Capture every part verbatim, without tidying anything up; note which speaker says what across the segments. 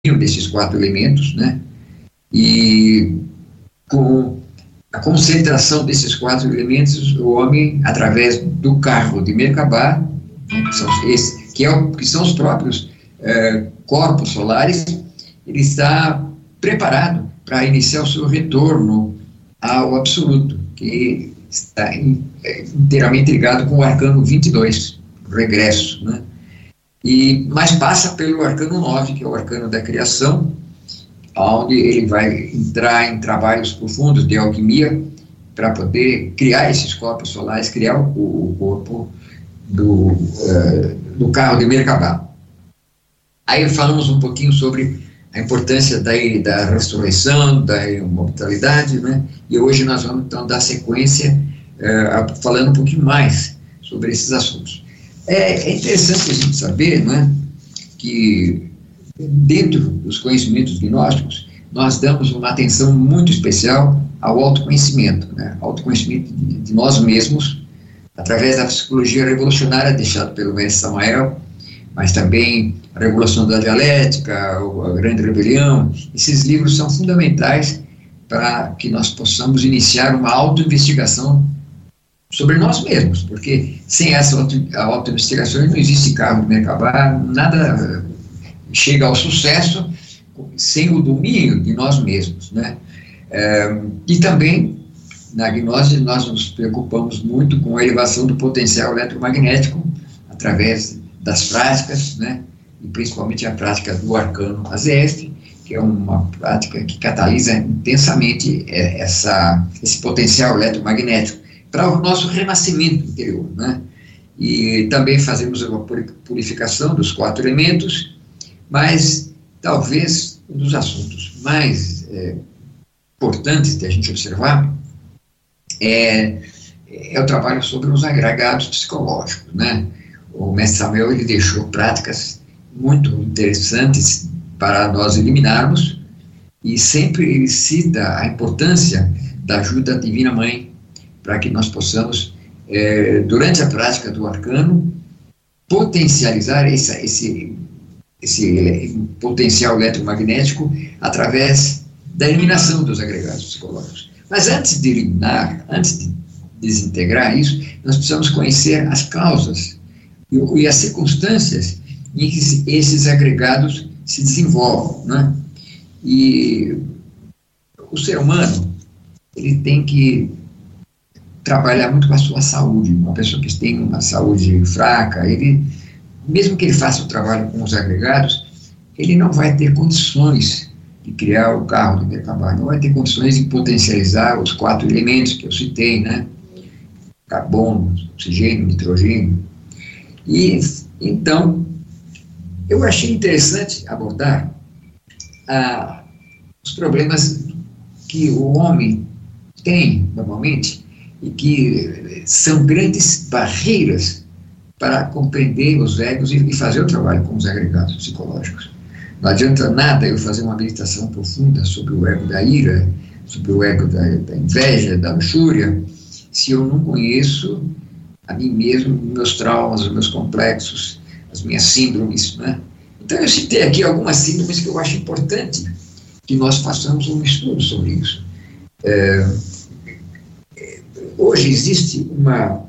Speaker 1: desses quatro elementos, né? E com a concentração desses quatro elementos, o homem, através do carro de Merkabah, né, que, são esses, que, é o, que são os próprios é, corpos solares, ele está preparado para iniciar o seu retorno ao absoluto, que está in, inteiramente ligado com o arcano vinte e dois, o regresso, né? E, mas passa pelo arcano nove, que é o arcano da criação, onde ele vai entrar em trabalhos profundos de alquimia para poder criar esses corpos solares, criar o, o corpo do, uh, do carro de Merkabah. Aí falamos um pouquinho sobre a importância da, da ressurreição, da imortalidade, né? E hoje nós vamos então dar sequência uh, falando um pouquinho mais sobre esses assuntos. É, é interessante a gente saber, né, que dentro dos conhecimentos gnósticos nós damos uma atenção muito especial ao autoconhecimento, né, autoconhecimento de, de nós mesmos, através da psicologia revolucionária deixada pelo mestre Samael, mas também a Regulação da Dialética, a Grande Rebelião. Esses livros são fundamentais para que nós possamos iniciar uma autoinvestigação sobre nós mesmos, porque sem essa auto-investigação não existe carro de Merkabah, nada chega ao sucesso sem o domínio de nós mesmos, né? É, e também, na gnose, nós nos preocupamos muito com a elevação do potencial eletromagnético através das práticas, né? E principalmente a prática do arcano A Z F, que é uma prática que catalisa intensamente essa, esse potencial eletromagnético para o nosso renascimento interior, né? E também fazemos uma purificação dos quatro elementos, mas talvez um dos assuntos mais é, importantes de a gente observar é, é o trabalho sobre os agregados psicológicos, né? O mestre Samuel, ele deixou práticas muito interessantes para nós eliminarmos, e sempre ele cita a importância da ajuda da Divina Mãe, para que nós possamos, é, durante a prática do arcano, potencializar esse, esse, esse potencial eletromagnético através da eliminação dos agregados psicológicos. Mas antes de eliminar, antes de desintegrar isso, nós precisamos conhecer as causas e, e as circunstâncias em que esses agregados se desenvolvem, né? E o ser humano, ele tem que trabalhar muito com a sua saúde. Uma pessoa que tem uma saúde fraca, ele, mesmo que ele faça o trabalho com os agregados, ele não vai ter condições de criar o carro de Merkabah, não vai ter condições de potencializar os quatro elementos que eu citei, né? Carbono, oxigênio, nitrogênio. E, então, eu achei interessante abordar ah, os problemas que o homem tem, normalmente, e que são grandes barreiras para compreender os egos e fazer o trabalho com os agregados psicológicos. Não adianta nada eu fazer uma meditação profunda sobre o ego da ira, sobre o ego da, da inveja, da luxúria, se eu não conheço a mim mesmo, meus traumas, os meus complexos, as minhas síndromes, né? Então eu citei aqui algumas síndromes que eu acho importante que nós façamos um estudo sobre isso. É, Hoje existe uma...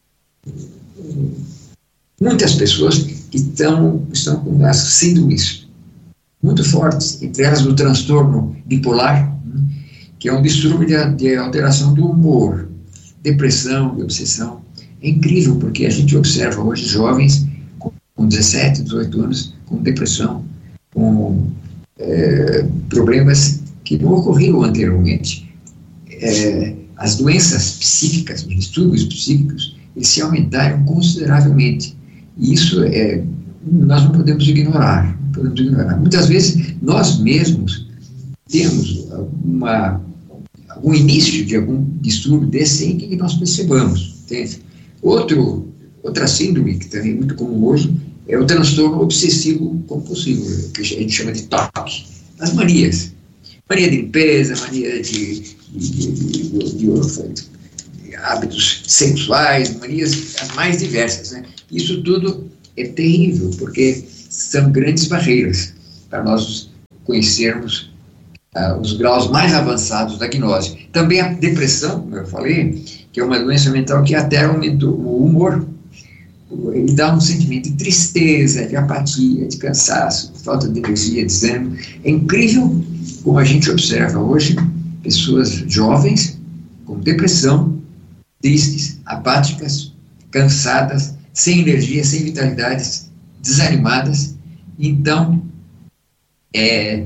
Speaker 1: muitas pessoas que estão, estão com as síndromes muito fortes, entre elas o transtorno bipolar, que é um distúrbio de, de alteração do humor, depressão e obsessão. É incrível, porque a gente observa hoje jovens com, com dezessete, dezoito anos, com depressão, com é, problemas que não ocorriam anteriormente. É, as doenças psíquicas, os distúrbios psíquicos, eles se aumentaram consideravelmente. E isso é, nós não podemos ignorar, não podemos ignorar. Muitas vezes nós mesmos temos uma, algum início de algum distúrbio desse sem que nós percebamos, entende? Outro, outra síndrome que também é muito comum hoje é o transtorno obsessivo compulsivo, que a gente chama de T O C, as manias. Mania de limpeza, mania de, de, de, de, de, de hábitos sexuais, manias as mais diversas, né? Isso tudo é terrível, porque são grandes barreiras para nós conhecermos uh, os graus mais avançados da gnose. Também a depressão, como eu falei, que é uma doença mental que até aumenta o humor. Ele dá um sentimento de tristeza, de apatia, de cansaço, de falta de energia, de desânimo. É incrível como a gente observa hoje pessoas jovens com depressão, tristes, apáticas, cansadas, sem energia, sem vitalidade, desanimadas. Então, é,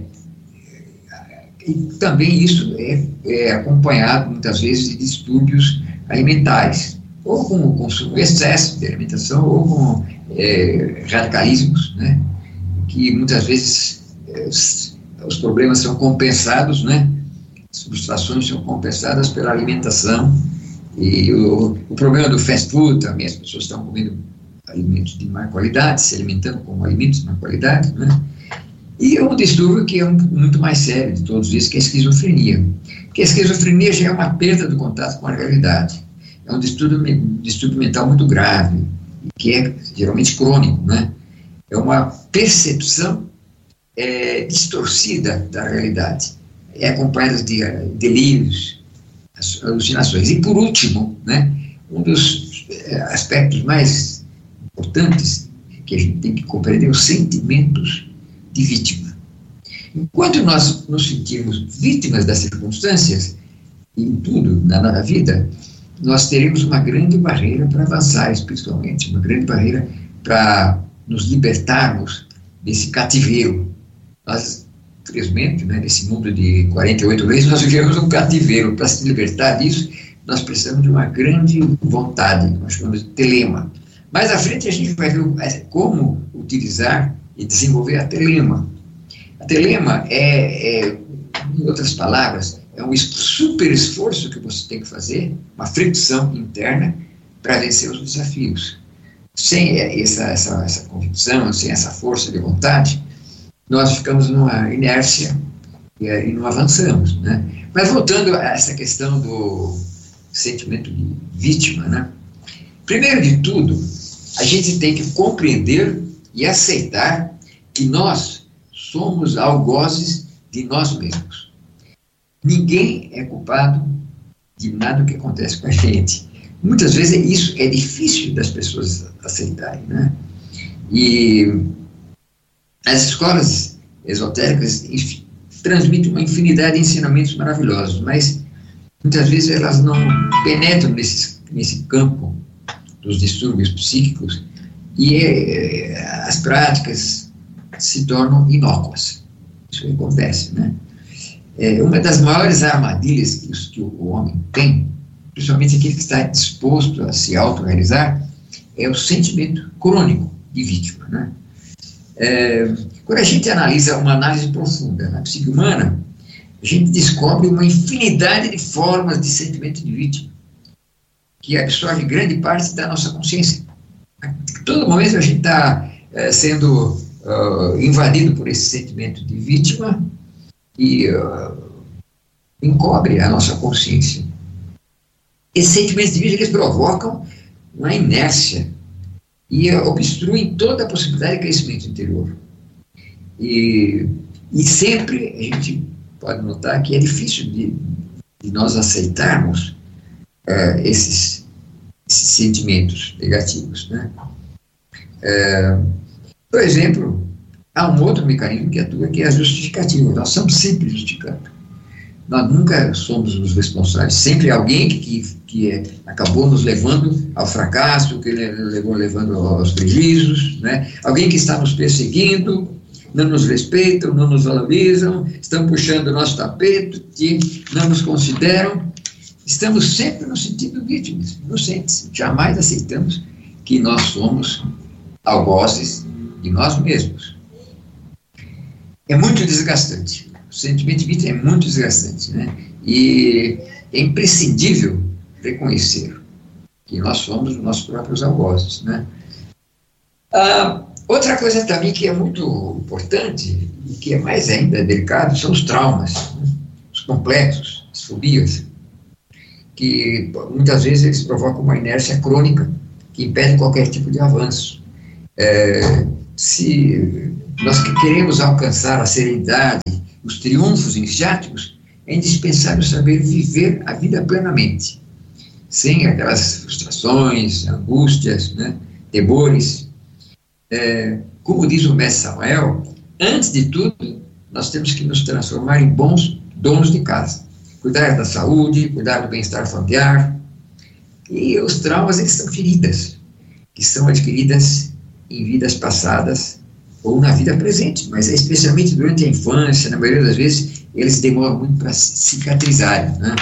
Speaker 1: e também isso é, é acompanhado muitas vezes de distúrbios alimentares, ou com o consumo excesso de alimentação, ou com é, radicalismos, né, que muitas vezes é, os, os problemas são compensados, né, as frustrações são compensadas pela alimentação, e o, o problema do fast food também, as pessoas estão comendo alimentos de má qualidade, se alimentando com alimentos de má qualidade, né, e um distúrbio que é um, muito mais sério de todos esses, que é a esquizofrenia, porque a esquizofrenia já é uma perda do contato com a realidade. É um distúrbio, distúrbio mental muito grave, que é geralmente crônico, né? É uma percepção é, distorcida da realidade, é acompanhada de delírios, alucinações. E, por último, né, um dos aspectos mais importantes que a gente tem que compreender é os sentimentos de vítima. Enquanto nós nos sentirmos vítimas das circunstâncias, em tudo na nossa vida, nós teremos uma grande barreira para avançar espiritualmente, uma grande barreira para nos libertarmos desse cativeiro. Nós, infelizmente, né, nesse mundo de quarenta e oito leis, nós vivemos um cativeiro. Para se libertar disso, nós precisamos de uma grande vontade, que nós chamamos de telema. Mais à frente a gente vai ver como utilizar e desenvolver a telema. A telema é, é em outras palavras, é um super esforço que você tem que fazer, uma fricção interna para vencer os desafios. Sem essa, essa, essa convicção, sem essa força de vontade, nós ficamos numa inércia e, e não avançamos, né? Mas voltando a essa questão do sentimento de vítima, né? Primeiro de tudo, a gente tem que compreender e aceitar que nós somos algozes de nós mesmos. Ninguém é culpado de nada que acontece com a gente. Muitas vezes isso é difícil das pessoas aceitarem, né? E as escolas esotéricas enfim, transmitem uma infinidade de ensinamentos maravilhosos, mas muitas vezes elas não penetram nesse, nesse campo dos distúrbios psíquicos e é, as práticas se tornam inócuas. Isso acontece, né? É, uma das maiores armadilhas que, que o homem tem, principalmente aquele que está disposto a se autorrealizar, é o sentimento crônico de vítima, né? É, quando a gente analisa uma análise profunda na psique humana, a gente descobre uma infinidade de formas de sentimento de vítima, que absorve grande parte da nossa consciência. A todo momento a gente está é, sendo uh, invadido por esse sentimento de vítima e uh, encobre a nossa consciência. Esses sentimentos de vítima, eles provocam uma inércia e uh, obstruem toda a possibilidade de crescimento interior. E, e sempre a gente pode notar que é difícil de, de nós aceitarmos uh, esses, esses sentimentos negativos, né? Uh, por exemplo, há um outro mecanismo que atua, que é a justificativa. Nós estamos sempre justificando. Nós nunca somos os responsáveis. Sempre alguém que, que, que é, acabou nos levando ao fracasso, que levou levando aos prejuízos, né? Alguém que está nos perseguindo, não nos respeitam, não nos valorizam, estão puxando o nosso tapete, não nos consideram. Estamos sempre nos sentindo vítimas, inocentes. Jamais aceitamos que nós somos algozes de nós mesmos. É muito desgastante. O sentimento de vítima é muito desgastante, né? E é imprescindível reconhecer que nós somos os nossos próprios algozes, né? Ah, outra coisa também que é muito importante e que é mais ainda delicado são os traumas, né? Os complexos, as fobias, que muitas vezes eles provocam uma inércia crônica que impede qualquer tipo de avanço. É, se nós que queremos alcançar a serenidade, os triunfos iniciáticos, é indispensável saber viver a vida plenamente, sem aquelas frustrações, angústias, né, temores. É, como diz o mestre Samuel, antes de tudo, nós temos que nos transformar em bons donos de casa. Cuidar da saúde, cuidar do bem-estar familiar. E os traumas, eles são feridas, que são adquiridas em vidas passadas ou na vida presente, mas é especialmente durante a infância, na maioria das vezes, eles demoram muito para cicatrizarem, né?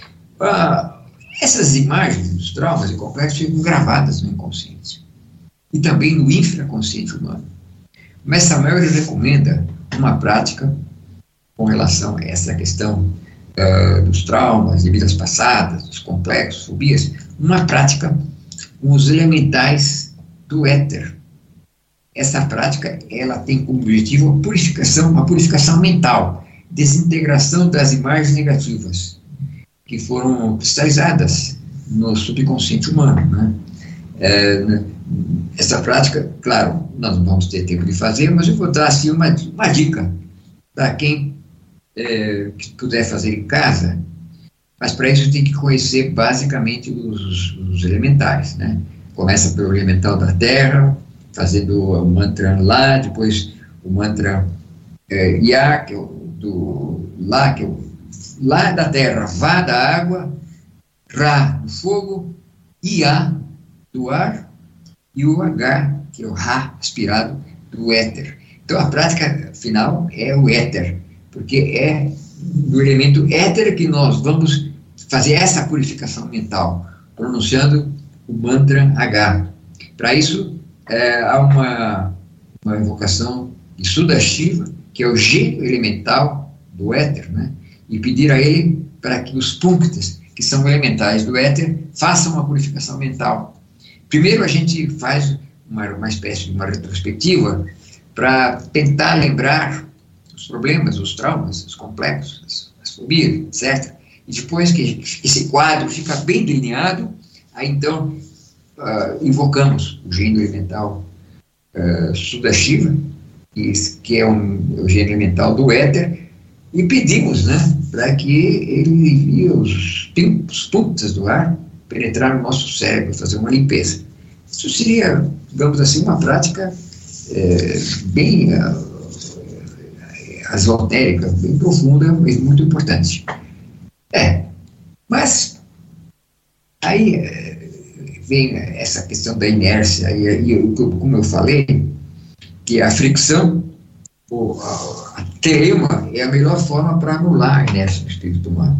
Speaker 1: Ah, essas imagens dos traumas e complexos ficam gravadas no inconsciente e também no infraconsciente humano. Mas Samuel ele recomenda uma prática com relação a essa questão uh, dos traumas, de vidas passadas, dos complexos, fobias, uma prática com os elementais do éter. Essa prática, ela tem como objetivo a purificação, uma purificação mental, desintegração das imagens negativas que foram cristalizadas no subconsciente humano, né? É, essa prática, claro, nós não vamos ter tempo de fazer, mas eu vou dar assim uma, uma dica para quem é, que puder fazer em casa, mas para isso tem que conhecer basicamente os, os elementares, né? Começa pelo elemental da terra, fazendo o mantra lá, depois o mantra é, Ya, que é o do Lá, que é o Lá da terra, Vá da água, Ra do fogo, Ya do ar, e o H, que é o Ra aspirado do éter. Então a prática final é o éter, porque é do elemento éter que nós vamos fazer essa purificação mental, pronunciando o mantra H. Para isso, é, há uma, uma invocação de Sudashiva, que é o gênio elemental do éter, né? E pedir a ele para que os punktas, que são elementais do éter, façam uma purificação mental. Primeiro a gente faz uma, uma espécie de uma retrospectiva para tentar lembrar os problemas, os traumas, os complexos, as, as fobias, etcétera. E depois que esse quadro fica bem delineado, aí então uh, invocamos o gênio elemental uh, Sudashiva, que é um, o gênio elemental do éter, e pedimos, né, para que ele envie os punktas do ar penetrar no nosso cérebro, fazer uma limpeza. Isso seria, digamos assim, uma prática é, bem uh, esotérica, bem profunda, mas muito importante. É, mas aí é, vem essa questão da inércia, e, e como eu falei, que a fricção, ou a, a teima, é a melhor forma para anular a inércia do espírito humano.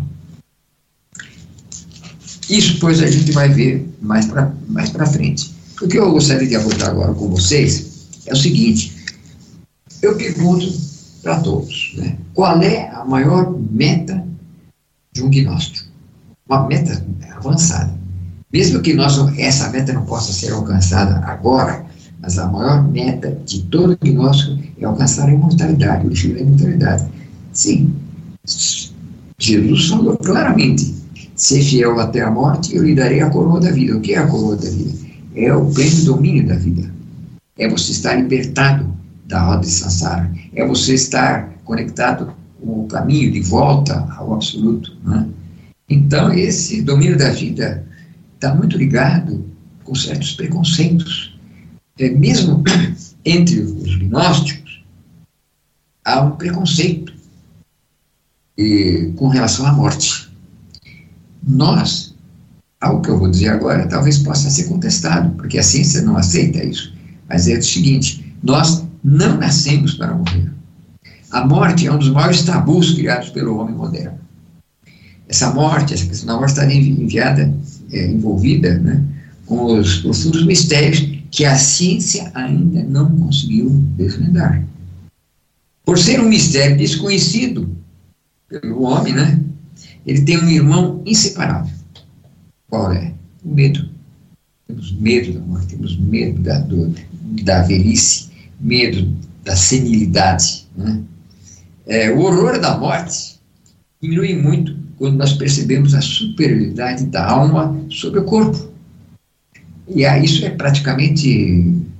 Speaker 1: Isso, depois, a gente vai ver mais para mais para frente. O que eu gostaria de abordar agora com vocês é o seguinte: eu pergunto para todos, né, qual é a maior meta de um gnóstico? Uma meta avançada. Mesmo que nós, essa meta não possa ser alcançada agora, mas a maior meta de todo gnóstico é alcançar a imortalidade, o destino da imortalidade. Sim, Jesus falou claramente: ser fiel até a morte, eu lhe darei a coroa da vida. O que é a coroa da vida? É o pleno domínio da vida. É você estar libertado da roda de Sansara. É você estar conectado com o caminho de volta ao absoluto, né? Então, esse domínio da vida está muito ligado com certos preconceitos. É, mesmo entre os gnósticos, há um preconceito e, com relação à morte. Nós, algo que eu vou dizer agora, talvez possa ser contestado, porque a ciência não aceita isso, mas é o seguinte: nós não nascemos para morrer. A morte é um dos maiores tabus criados pelo homem moderno. Essa morte, essa questão da morte está enviada, é, envolvida, né, com os profundos mistérios que a ciência ainda não conseguiu desvendar. Por ser um mistério desconhecido pelo homem, né, ele tem um irmão inseparável. Qual é? O medo. Temos medo da morte, temos medo da, do, da velhice, medo da senilidade, né? É, o horror da morte diminui muito quando nós percebemos a superioridade da alma sobre o corpo. E ah, isso é praticamente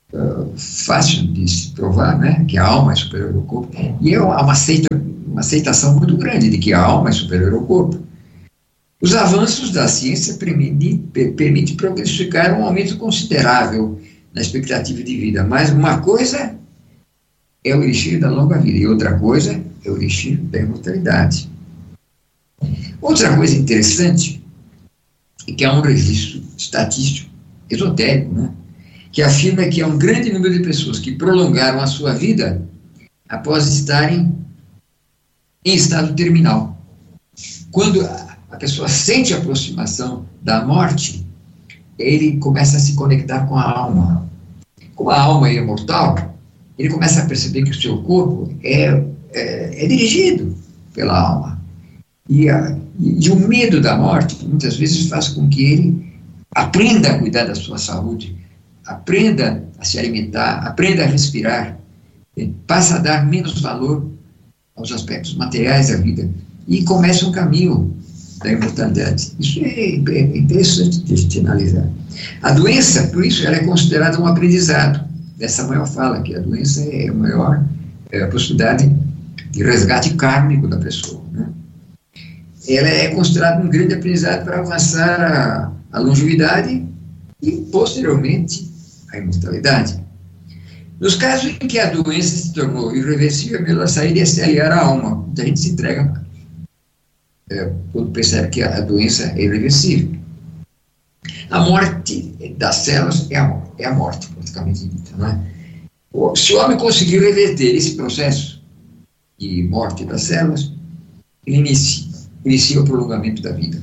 Speaker 1: uh, fácil de se provar, né, que a alma é superior ao corpo, e há uma, aceita, uma aceitação muito grande de que a alma é superior ao corpo. Os avanços da ciência permitem, permitem prognosticar um aumento considerável na expectativa de vida, mas uma coisa é o elixir da longa vida, e outra coisa é o elixir da imortalidade. Outra coisa interessante é que há um registro estatístico, esotérico, né, que afirma que há um grande número de pessoas que prolongaram a sua vida após estarem em estado terminal. Quando a pessoa sente a aproximação da morte, ele começa a se conectar com a alma. Como a alma é imortal, ele começa a perceber que o seu corpo é, é, é dirigido pela alma. E, a, e, e o medo da morte, muitas vezes, faz com que ele aprenda a cuidar da sua saúde, aprenda a se alimentar, aprenda a respirar, passa a dar menos valor aos aspectos materiais da vida e começa um caminho da imortalidade. Isso é, é interessante de, de analisar. A doença, por isso, ela é considerada um aprendizado. Dessa maior fala, que a doença é a maior é a possibilidade de resgate kármico da pessoa, né? Ela é considerada um grande aprendizado para avançar a, a longevidade e, posteriormente, a imortalidade. Nos casos em que a doença se tornou irreversível, a melhor saída é se aliar à alma. Muita gente se entrega é, quando percebe que a doença é irreversível. A morte das células é a, é a morte, praticamente dita, né? Se o homem conseguir reverter esse processo de morte das células, ele inicia, inicia o prolongamento da vida.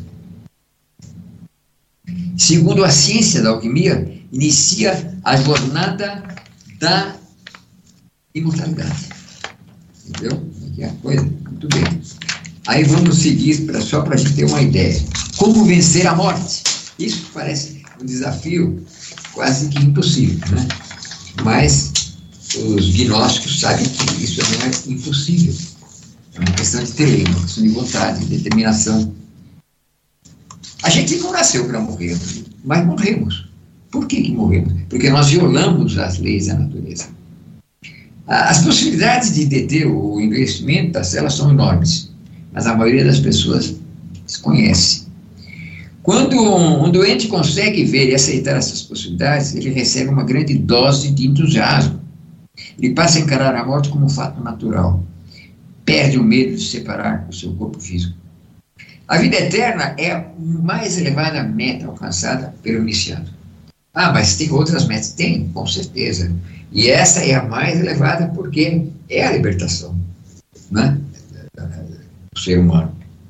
Speaker 1: Segundo a ciência da alquimia, inicia a jornada da imortalidade. Entendeu? Aqui é a coisa. Muito bem. Aí vamos seguir, pra, só para a gente ter uma ideia. Como vencer a morte? Isso parece um desafio quase que impossível, né? Mas os gnósticos sabem que isso não é impossível. É uma questão de treino, uma questão de vontade, de determinação. A gente não nasceu para morrer, mas morremos. Por que que morremos? Porque nós violamos as leis da natureza. As possibilidades de deter o envelhecimento das células são enormes, mas a maioria das pessoas desconhece. Quando um doente consegue ver e aceitar essas possibilidades, ele recebe uma grande dose de entusiasmo. Ele passa a encarar a morte como um fato natural. Perde o medo de se separar do seu corpo físico. A vida eterna é a mais elevada meta alcançada pelo iniciado. Ah, mas tem outras metas? Tem, com certeza. E essa é a mais elevada porque é a libertação, né, do ser humano.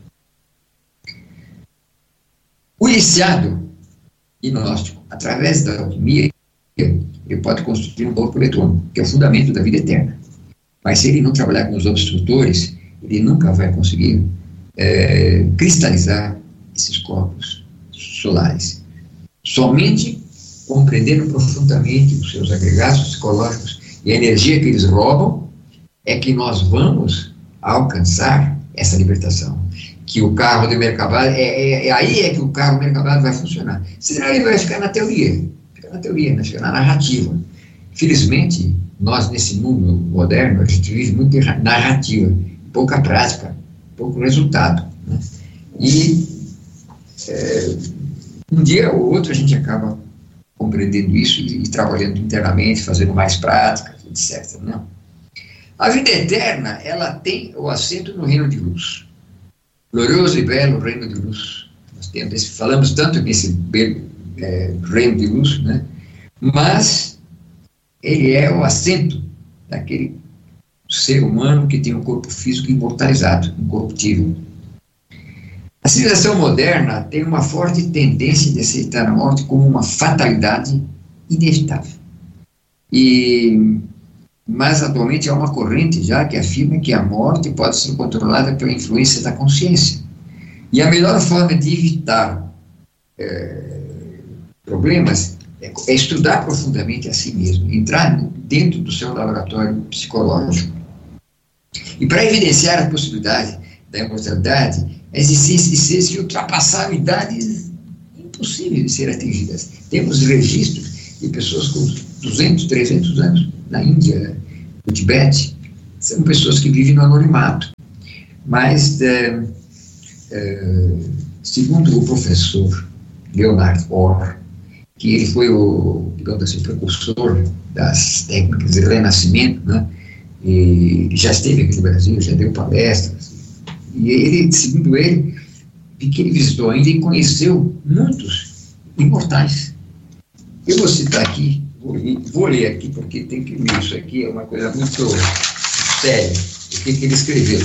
Speaker 1: O iniciado gnóstico, através da alquimia, ele pode construir um corpo eletrônico, que é o fundamento da vida eterna. Mas se ele não trabalhar com os obstrutores, ele nunca vai conseguir é, cristalizar esses corpos solares. Somente compreendendo profundamente os seus agregados psicológicos e a energia que eles roubam, é que nós vamos alcançar essa libertação. Que o carro de Merkabah, é, é, é aí é que o carro Merkabah vai funcionar. Senão ele vai ficar na teoria, fica na teoria, né? Fica na narrativa. Felizmente, nós nesse mundo moderno, a gente vive muito de narrativa, pouca prática, pouco resultado, né? E é, um dia ou outro a gente acaba compreendendo isso e, e trabalhando internamente, fazendo mais práticas, etcétera, né? A vida eterna, ela tem o assento no reino de luz. Glorioso e belo reino de luz. Nós temos, falamos tanto nesse belo é, reino de luz, né? Mas ele é o assento daquele ser humano que tem um corpo físico imortalizado, incorruptível. A civilização moderna tem uma forte tendência de aceitar a morte como uma fatalidade inevitável. E, mas atualmente há uma corrente já que afirma que a morte pode ser controlada pela influência da consciência. E a melhor forma de evitar é, problemas é, é estudar profundamente a si mesmo, entrar dentro do seu laboratório psicológico. E para evidenciar a possibilidade da imortalidade, a existência de ultrapassar idades impossíveis de ser atingidas. Temos registros de pessoas com duzentos, trezentos anos na Índia, no Tibete, são pessoas que vivem no anonimato. Mas, é, é, segundo o professor Leonard Orr, que ele foi o, digamos assim, precursor das técnicas de renascimento, né? E já esteve aqui no Brasil, já deu palestras, e ele, segundo ele, que ele visitou ainda e conheceu muitos imortais. Eu vou citar aqui, vou, vou ler aqui, porque tem que ler isso aqui, é uma coisa muito séria, o que, que ele escreveu.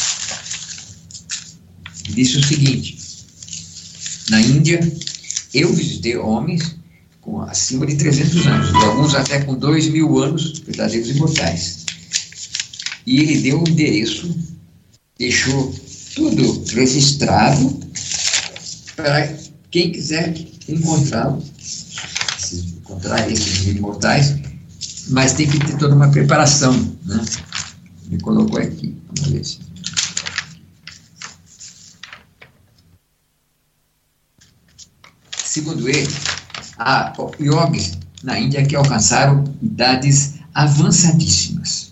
Speaker 1: Ele disse o seguinte: na Índia, eu visitei homens com acima de trezentos anos, e alguns até com dois mil anos, verdadeiros imortais. E ele deu o endereço, deixou tudo registrado para quem quiser encontrá-lo, encontrar esses imortais, mas tem que ter toda uma preparação, né? Ele colocou aqui, vamos ver se... Segundo ele, há yogis na Índia que alcançaram idades avançadíssimas,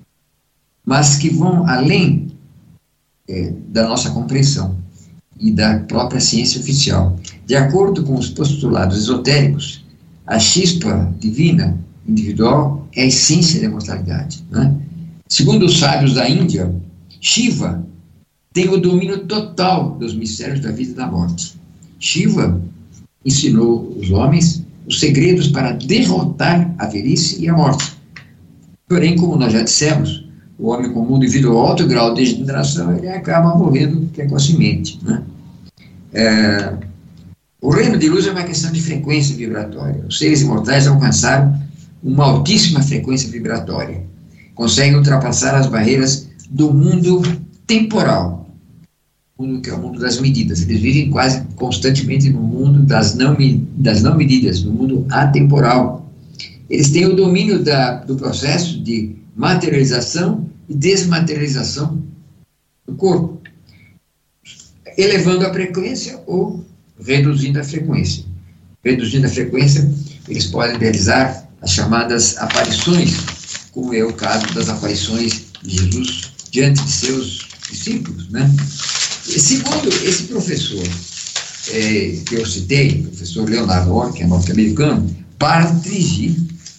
Speaker 1: mas que vão além é, da nossa compreensão e da própria ciência oficial. De acordo com os postulados esotéricos, a chispa divina individual é a essência da imortalidade, né? Segundo os sábios da Índia, Shiva tem o domínio total dos mistérios da vida e da morte. Shiva ensinou os homens os segredos para derrotar a velhice e a morte. Porém, como nós já dissemos, o homem comum, devido ao alto grau de degeneração, ele acaba morrendo precocemente, né? É, o reino de luz é uma questão de frequência vibratória. Os seres imortais alcançaram uma altíssima frequência vibratória. Conseguem ultrapassar as barreiras do mundo temporal, mundo que é o mundo das medidas. Eles vivem quase constantemente no mundo das não, das não medidas, no mundo atemporal. Eles têm o domínio da, do processo de materialização e desmaterialização do corpo, elevando a frequência ou reduzindo a frequência. Reduzindo a frequência, eles podem realizar as chamadas aparições, como é o caso das aparições de Jesus diante de seus discípulos, né? E segundo esse professor é, que eu citei, o professor Leonardo Orr, que é norte-americano, Patrici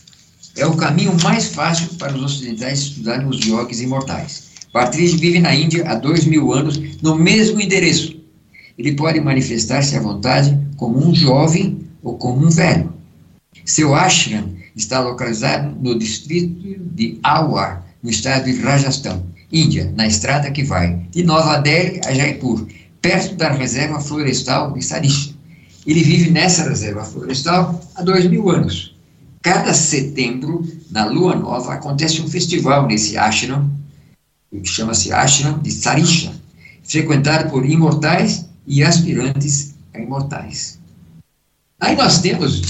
Speaker 1: é o caminho mais fácil para os ocidentais estudarem os yogis imortais. Patrici vive na Índia há dois mil anos, no mesmo endereço. Ele pode manifestar-se à vontade como um jovem ou como um velho. Seu ashram está localizado no distrito de Alwar, no estado de Rajasthan, Índia, na estrada que vai de Nova Delhi a Jaipur, perto da reserva florestal de Sarisha. Ele vive nessa reserva florestal há dois mil anos. Cada setembro, na lua nova, acontece um festival nesse ashram, que chama-se Ashram de Sarisha, frequentado por imortais e aspirantes a imortais. Aí nós temos,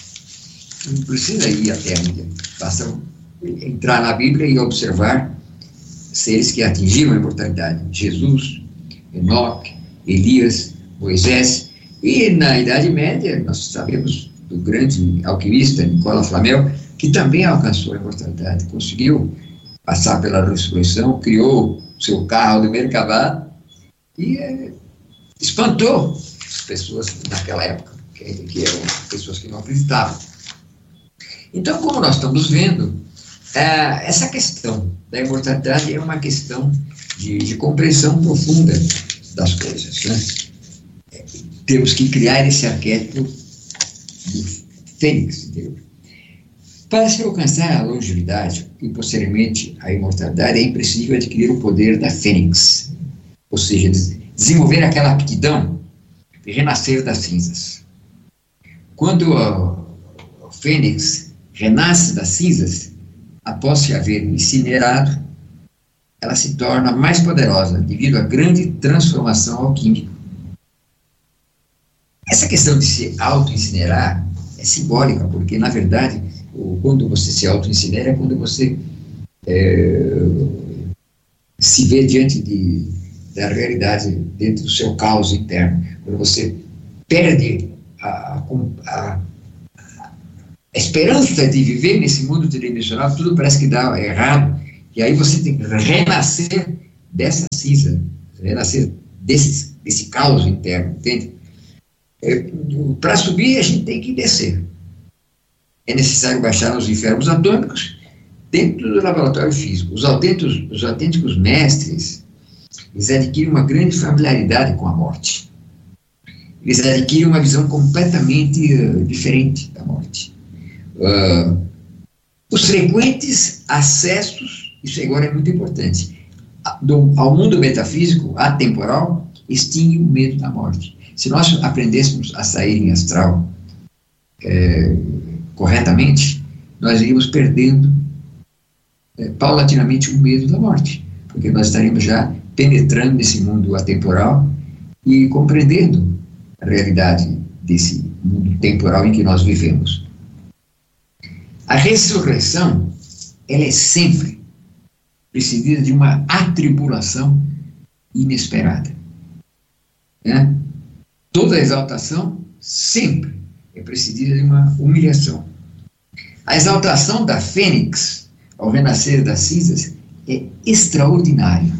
Speaker 1: não precisa ir até a Índia, basta entrar na Bíblia e observar seres que atingiram a imortalidade. Jesus, Enoque, Elias, Moisés, e na Idade Média nós sabemos do grande alquimista Nicola Flamel, que também alcançou a imortalidade, conseguiu passar pela ressurreição, criou seu carro de Merkabah e é, espantou as pessoas naquela época, que, que eram pessoas que não acreditavam. Então, como nós estamos vendo, é, essa questão da imortalidade é uma questão de, de compreensão profunda das coisas, né? É, temos que criar esse arquétipo do fênix, entendeu? Para se alcançar a longevidade e posteriormente a imortalidade, é imprescindível adquirir o poder da fênix, ou seja, desenvolver aquela aptidão de renascer das cinzas. Quando o fênix renasce das cinzas, após se haver incinerado, ela se torna mais poderosa devido à grande transformação alquímica. Essa questão de se auto-incinerar é simbólica, porque, na verdade, quando você se auto-incinera é quando você é, se vê diante de, da realidade, dentro do seu caos interno, quando você perde a, a, a esperança de viver nesse mundo tridimensional, tudo parece que dá errado, e aí você tem que renascer dessa cinza, renascer desse, desse caos interno, entende? É, para subir, a gente tem que descer. É necessário baixar nos infernos atômicos dentro do laboratório físico. Os autênticos, os autênticos mestres, eles adquirem uma grande familiaridade com a morte. Eles adquirem uma visão completamente uh, diferente da morte. Uh, os frequentes acessos, isso agora é muito importante, do, ao mundo metafísico, atemporal, extingue o medo da morte. Se nós aprendêssemos a sair em astral é, corretamente, nós iríamos perdendo é, paulatinamente o medo da morte, porque nós estaríamos já penetrando nesse mundo atemporal e compreendendo a realidade desse mundo temporal em que nós vivemos. A ressurreição, ela é sempre precedida de uma atribulação inesperada. Né? Toda exaltação sempre é precedida de uma humilhação. A exaltação da fênix, ao renascer das cinzas, é extraordinária,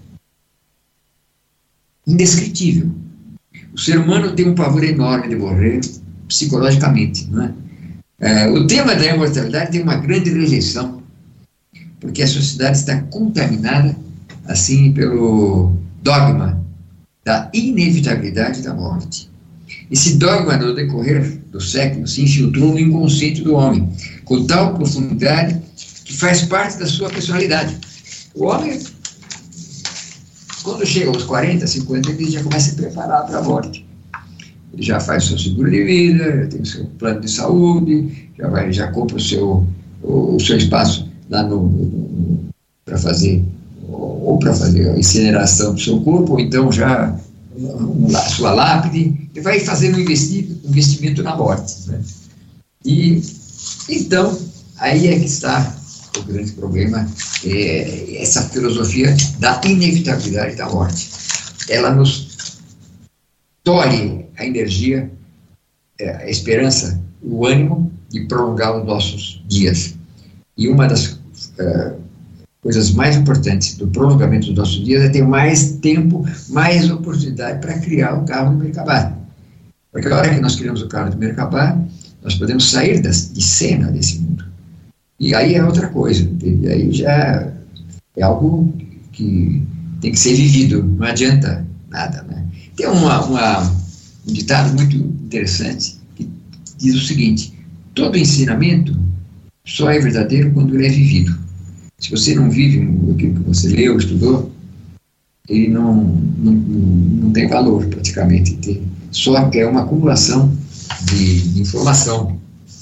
Speaker 1: indescritível. O ser humano tem um pavor enorme de morrer psicologicamente, não é? É, o tema da imortalidade tem uma grande rejeição, porque a sociedade está contaminada, assim, pelo dogma da inevitabilidade da morte. Esse dogma, no decorrer do século, se infiltrou no inconsciente do homem, com tal profundidade que faz parte da sua personalidade. O homem, quando chega aos quarenta, cinquenta, ele já começa a se preparar para a morte. Ele já faz o seu seguro de vida, já tem o seu plano de saúde, já, vai, já compra o seu, o, o seu espaço lá no, no, no para fazer, ou para fazer a incineração do seu corpo, ou então já um, a sua lápide, ele vai fazendo um investi, investimento na morte. Né? E, então, aí é que está o grande problema, é essa filosofia da inevitabilidade da morte. Ela nos tolhe a energia, a esperança, o ânimo de prolongar os nossos dias. E uma das uh, coisas mais importantes do prolongamento dos nossos dias é ter mais tempo, mais oportunidade para criar o carro do Merkabah. Porque a hora que nós criamos o carro do Merkabah, nós podemos sair das, de cena desse mundo. E aí é outra coisa, entende? Aí já é algo que tem que ser vivido, não adianta nada, né? Tem uma, uma, um ditado muito interessante que diz o seguinte: todo ensinamento só é verdadeiro quando ele é vivido. Se você não vive aquilo que você leu, estudou, ele não, não, não tem valor praticamente. Tem, só é uma acumulação de, de informação.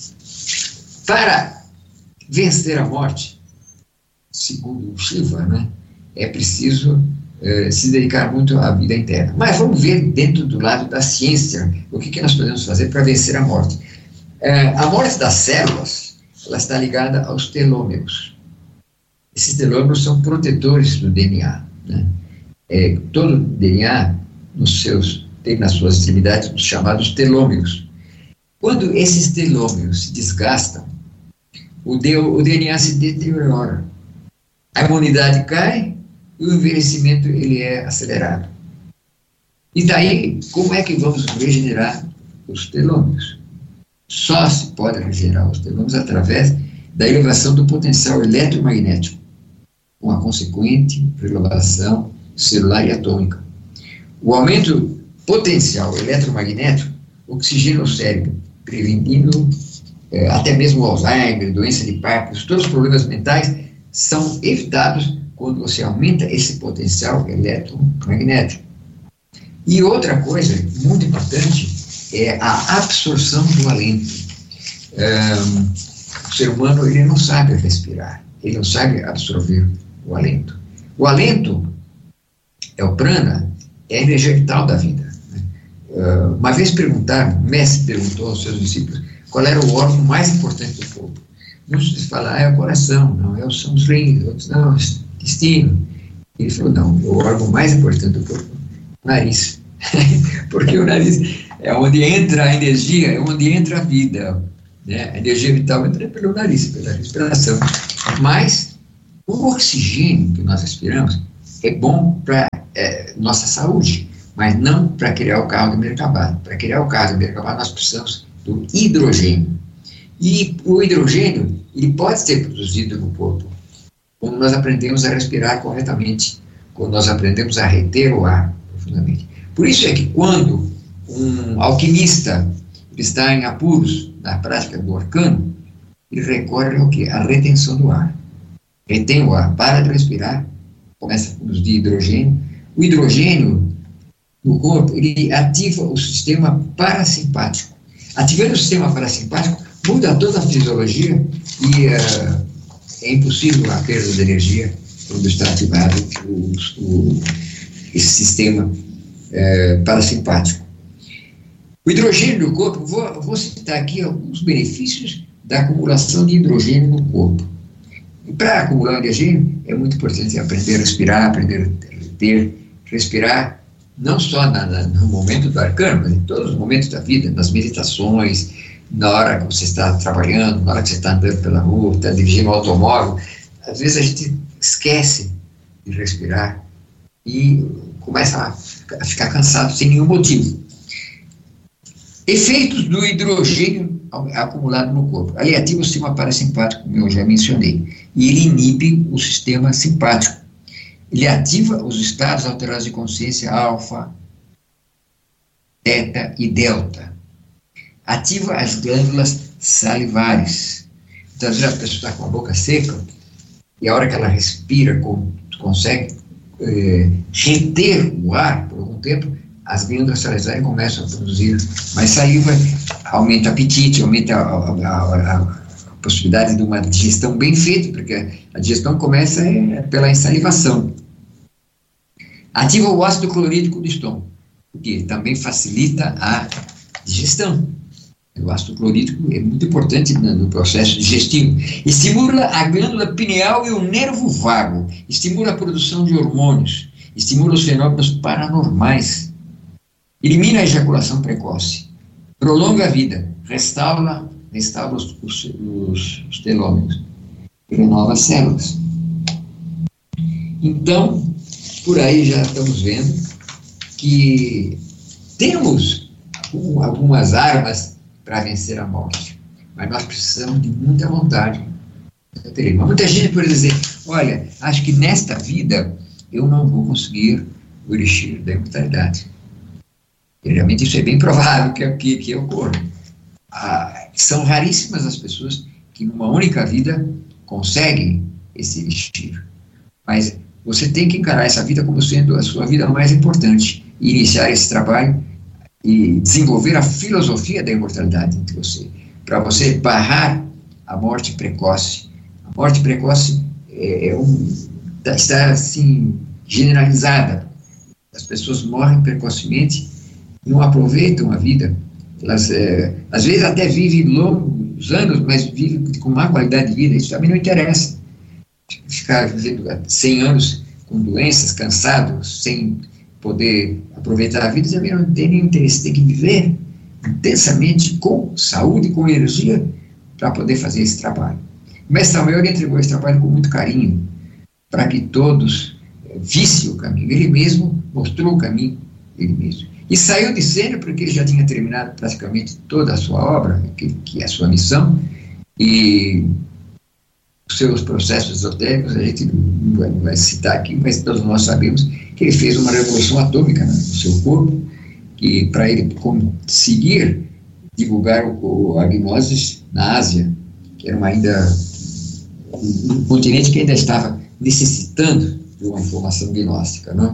Speaker 1: Para vencer a morte, segundo Shiva, né, é preciso eh, se dedicar muito à vida interna. Mas vamos ver dentro do lado da ciência o que, que nós podemos fazer para vencer a morte. Eh, a morte das células, ela está ligada aos telômeros. Esses telômeros são protetores do D N A. Né? É, todo D N A nos seus, tem nas suas extremidades os chamados telômeros. Quando esses telômeros se desgastam, o, D, o D N A se deteriora. A imunidade cai e o envelhecimento ele é acelerado. E daí, como é que vamos regenerar os telômeros? Só se pode regenerar os telômeros através da elevação do potencial eletromagnético, com a consequente renovação celular e atômica. O aumento potencial eletromagnético oxigena o cérebro, prevenindo eh, até mesmo o Alzheimer, doença de Parkinson. Todos os problemas mentais são evitados quando você aumenta esse potencial eletromagnético. E outra coisa muito importante é a absorção do alento. Um, o ser humano ele não sabe respirar, ele não sabe absorver o alento. O alento é o prana, é a energia vital da vida. Né? Uh, uma vez perguntaram, o mestre perguntou aos seus discípulos qual era o órgão mais importante do corpo. Muitos falaram, ah, é o coração, não, é, são os rins, outros não, é o intestino. Ele falou, não, o órgão mais importante do corpo é o nariz. Porque o nariz é onde entra a energia, é onde entra a vida. né? A energia vital entra pelo nariz, pela respiração. Mas o oxigênio que nós respiramos é bom para é, nossa saúde, mas não para criar o carro do Merkabah. Para criar o carro do Merkabah, nós precisamos do hidrogênio. E o hidrogênio, ele pode ser produzido no corpo quando nós aprendemos a respirar corretamente, quando nós aprendemos a reter o ar profundamente. Por isso é que quando um alquimista está em apuros na prática do arcano, ele recorre ao quê? A retenção do ar. Retém o ar, para de respirar, começa a produzir hidrogênio. O hidrogênio no corpo, ele ativa o sistema parasimpático. Ativando o sistema parasimpático, muda toda a fisiologia e uh, é impossível a perda de energia quando está ativado o, o, esse sistema uh, parasimpático. O hidrogênio no corpo, vou, vou citar aqui alguns benefícios da acumulação de hidrogênio no corpo. E para acumular hidrogênio, é muito importante aprender a respirar, aprender a ter, respirar, não só na, na, no momento do arcano, mas em todos os momentos da vida, nas meditações, na hora que você está trabalhando, na hora que você está andando pela rua, está dirigindo um automóvel. Às vezes a gente esquece de respirar e começa a, a ficar cansado sem nenhum motivo. Efeitos do hidrogênio acumulado no corpo. Ele ativa o sistema parasimpático, como eu já mencionei, e ele inibe o sistema simpático. Ele ativa os estados alterados de consciência alfa, teta e delta. Ativa as glândulas salivares. Então, às vezes a pessoa está com a boca seca e a hora que ela respira, consegue é, reter o ar por algum tempo, as glândulas salivares começam a produzir mais saliva, aumenta o apetite, aumenta a, a, a, a possibilidade de uma digestão bem feita, porque a digestão começa é, pela ensalivação. Ativa o ácido clorídrico do estômago, porque também facilita a digestão. O ácido clorídrico é muito importante no, no processo digestivo. Estimula a glândula pineal e o nervo vago, estimula a produção de hormônios, estimula os fenômenos paranormais, elimina a ejaculação precoce, prolonga a vida, restaura, restaura os, os, os, os telômeros, renova as células. Então, por aí já estamos vendo que temos algumas armas para vencer a morte, mas nós precisamos de muita vontade. Muita gente pode dizer, olha, acho que nesta vida eu não vou conseguir o elixir da imortalidade. E, realmente isso é bem provável que, que, que ocorra. Ah, são raríssimas as pessoas que numa única vida conseguem esse elixir. Mas você tem que encarar essa vida como sendo a sua vida mais importante e iniciar esse trabalho e desenvolver a filosofia da imortalidade entre você, para você barrar a morte precoce. A morte precoce é, é um, está assim generalizada. As pessoas morrem precocemente, não aproveitam a vida. Elas, é, às vezes até vivem longos anos, mas vivem com má qualidade de vida. Isso também não interessa. Ficar vivendo cem anos com doenças, cansados, sem poder aproveitar a vida, também não tem nenhum interesse. Tem que viver intensamente, com saúde, com energia, para poder fazer esse trabalho. O mestre Samuel entregou esse trabalho com muito carinho, para que todos vissem o caminho. Ele mesmo mostrou o caminho, ele mesmo. E saiu de cena porque ele já tinha terminado praticamente toda a sua obra, que, que é a sua missão, e os seus processos esotéricos, a gente não vai, não vai citar aqui, mas todos nós sabemos que ele fez uma revolução atômica no seu corpo, e para ele conseguir divulgar o, o, a gnose na Ásia, que era uma ainda um, um continente que ainda estava necessitando de uma informação gnóstica, não?